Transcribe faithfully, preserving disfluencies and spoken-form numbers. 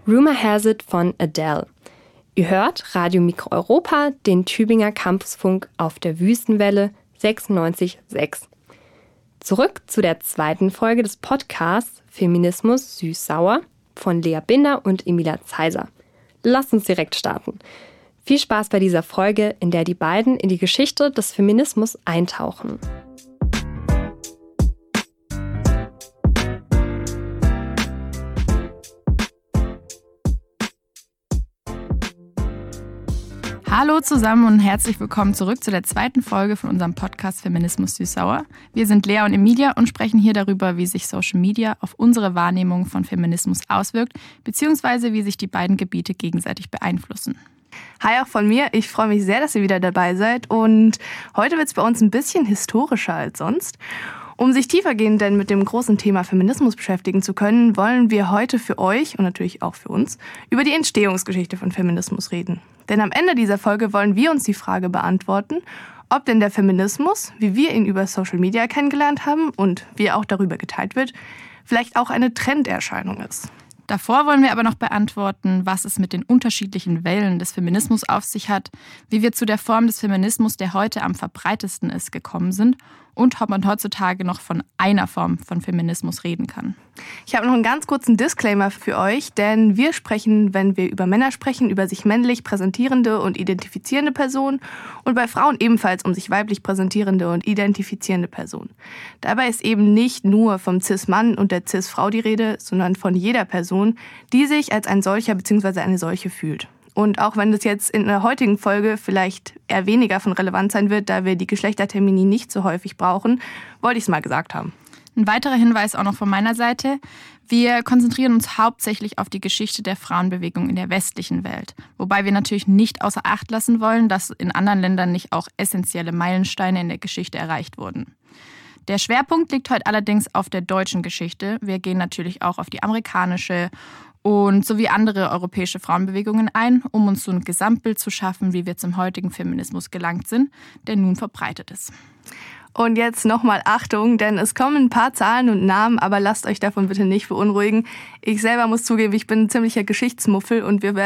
Rumor Has It von Adele. Ihr hört Radio Mikro Europa, den Tübinger Campusfunk auf der Wüstenwelle sechsundneunzig Komma sechs. Zurück zu der zweiten Folge des Podcasts Feminismus süß-sauer von Lea Binder und Emilia Zeiser. Lasst uns direkt starten. Viel Spaß bei dieser Folge, in der die beiden in die Geschichte des Feminismus eintauchen. Hallo zusammen und herzlich willkommen zurück zu der zweiten Folge von unserem Podcast Feminismus süß-sauer. Wir sind Lea und Emilia und sprechen hier darüber, wie sich Social Media auf unsere Wahrnehmung von Feminismus auswirkt, beziehungsweise wie sich die beiden Gebiete gegenseitig beeinflussen. Hi auch von mir, ich freue mich sehr, dass ihr wieder dabei seid und heute wird es bei uns ein bisschen historischer als sonst. Um sich tiefergehend denn mit dem großen Thema Feminismus beschäftigen zu können, wollen wir heute für euch und natürlich auch für uns über die Entstehungsgeschichte von Feminismus reden. Denn am Ende dieser Folge wollen wir uns die Frage beantworten, ob denn der Feminismus, wie wir ihn über Social Media kennengelernt haben und wie er auch darüber geteilt wird, vielleicht auch eine Trenderscheinung ist. Davor wollen wir aber noch beantworten, was es mit den unterschiedlichen Wellen des Feminismus auf sich hat, wie wir zu der Form des Feminismus, der heute am verbreitetsten ist, gekommen sind und ob man heutzutage noch von einer Form von Feminismus reden kann. Ich habe noch einen ganz kurzen Disclaimer für euch, denn wir sprechen, wenn wir über Männer sprechen, über sich männlich präsentierende und identifizierende Personen und bei Frauen ebenfalls um sich weiblich präsentierende und identifizierende Personen. Dabei ist eben nicht nur vom Cis-Mann und der Cis-Frau die Rede, sondern von jeder Person, die sich als ein solcher bzw. eine solche fühlt. Und auch wenn das jetzt in der heutigen Folge vielleicht eher weniger von Relevanz sein wird, da wir die Geschlechtertermini nicht so häufig brauchen, wollte ich es mal gesagt haben. Ein weiterer Hinweis auch noch von meiner Seite. Wir konzentrieren uns hauptsächlich auf die Geschichte der Frauenbewegung in der westlichen Welt. Wobei wir natürlich nicht außer Acht lassen wollen, dass in anderen Ländern nicht auch essentielle Meilensteine in der Geschichte erreicht wurden. Der Schwerpunkt liegt heute allerdings auf der deutschen Geschichte. Wir gehen natürlich auch auf die amerikanische und sowie andere europäische Frauenbewegungen ein, um uns so ein Gesamtbild zu schaffen, wie wir zum heutigen Feminismus gelangt sind, der nun verbreitet ist. Und jetzt nochmal Achtung, denn es kommen ein paar Zahlen und Namen, aber lasst euch davon bitte nicht beunruhigen. Ich selber muss zugeben, ich bin ein ziemlicher Geschichtsmuffel und wir werden